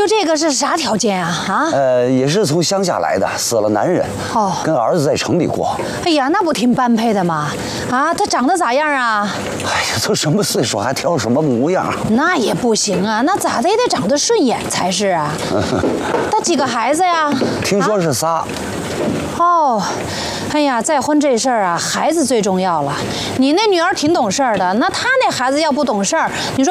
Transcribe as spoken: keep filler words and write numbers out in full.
这个是啥条件啊？啊？ 呃，也是从乡下来的，死了男人， 哦， 跟儿子在城里过。 哎呀，那不挺般配的吗？啊，他长得咋样啊？ 哎呀，都什么岁数还挑什么模样？ 那也不行啊，那咋的也得长得顺眼才是啊。他几个孩子呀？ 听说是仨。啊、 哦，哎呀，再婚这事儿啊，孩子最重要了。你那女儿挺懂事儿的，那她那孩子要不懂事儿，你说。